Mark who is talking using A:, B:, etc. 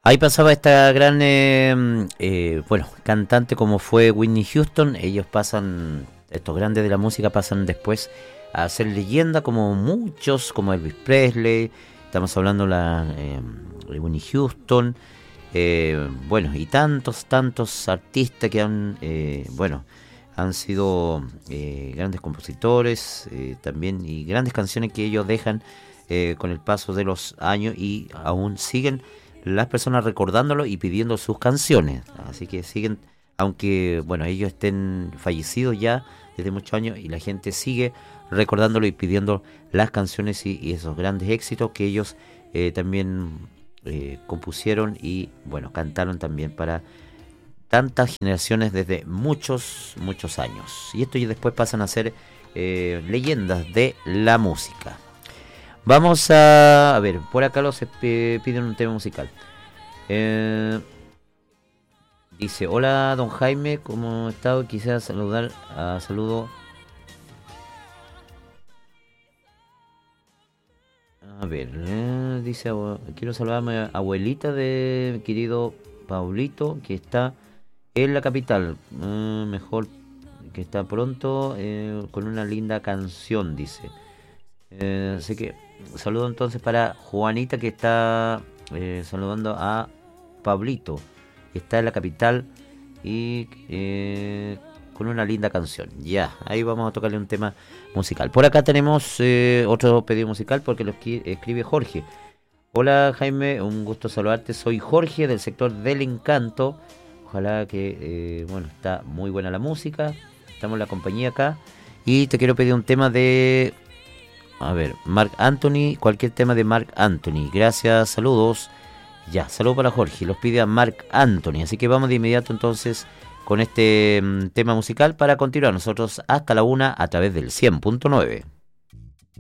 A: Ahí pasaba esta gran, bueno, cantante como fue Whitney Houston. Ellos pasan, estos grandes de la música pasan después a ser leyenda como muchos, como Elvis Presley. Estamos hablando de Whitney Houston. Bueno, y tantos artistas que han, bueno, han sido grandes compositores también y grandes canciones que ellos dejan con el paso de los años y aún siguen las personas recordándolo y pidiendo sus canciones. Así que siguen, aunque bueno, ellos estén fallecidos ya desde muchos años y la gente sigue recordándolo y pidiendo las canciones y esos grandes éxitos que ellos también compusieron y bueno, cantaron también para tantas generaciones desde muchos años. Y esto y después pasan a ser leyendas de la música. Vamos a ver, por acá los piden un tema musical. Dice, hola don Jaime, ¿cómo está? Quisiera saludo. A ver, dice, quiero saludar a mi abuelita de mi querido Paulito, que está en la capital. Mejor que está pronto, con una linda canción, dice. Así que saludo entonces para Juanita que está saludando a Pablito, que está en la capital y con una linda canción. Ya, ahí vamos a tocarle un tema musical. Por acá tenemos otro pedido musical porque lo escribe Jorge. Hola Jaime, un gusto saludarte. Soy Jorge del sector del Encanto. Ojalá que, bueno, está muy buena la música. Estamos en la compañía acá. Y te quiero pedir un tema de... A ver, Marc Anthony, cualquier tema de Marc Anthony. Gracias, saludos. Ya, saludos para Jorge, los pide a Marc Anthony. Así que vamos de inmediato entonces con este tema musical para continuar nosotros hasta la 1 a través del 100.9.